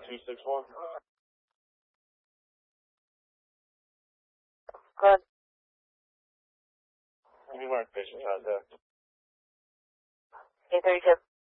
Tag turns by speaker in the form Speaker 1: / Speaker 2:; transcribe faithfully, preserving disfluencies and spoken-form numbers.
Speaker 1: two six one.
Speaker 2: Good.
Speaker 1: Give me mark patient contact.
Speaker 2: eight thirty-two.